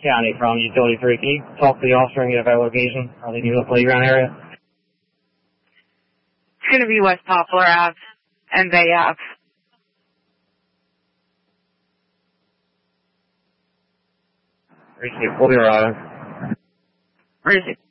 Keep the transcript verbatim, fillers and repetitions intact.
County from Utility three. Can you talk to the officer and get a better location? Are they near the playground area? It's going to be West Poplar Ave and Bay Ave. Appreciate it. We'll be arriving. Where is it?